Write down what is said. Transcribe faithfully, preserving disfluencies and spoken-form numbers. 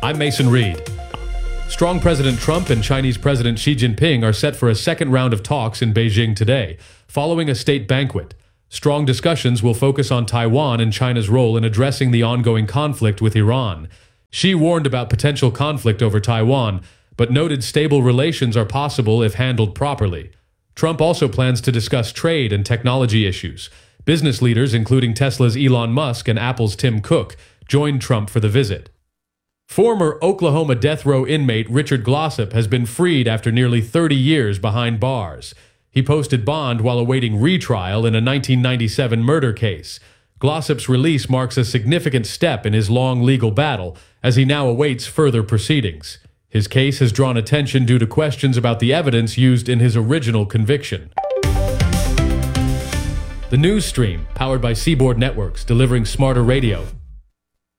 I'm Mason Reed. Strong President Trump and Chinese President Xi Jinping are set for a second round of talks in Beijing today, following a state banquet. Strong discussions will focus on Taiwan and China's role in addressing the ongoing conflict with Iran. Xi warned about potential conflict over Taiwan, but noted stable relations are possible if handled properly. Trump also plans to discuss trade and technology issues. Business leaders, including Tesla's Elon Musk and Apple's Tim Cook, joined Trump for the visit. Former Oklahoma death row inmate Richard Glossip has been freed after nearly thirty years behind bars. He posted bond while awaiting retrial in a nineteen ninety-seven murder case. Glossip's release marks a significant step in his long legal battle, as he now awaits further proceedings. His case has drawn attention due to questions about the evidence used in his original conviction. The news stream, powered by Seaboard Networks, delivering smarter radio.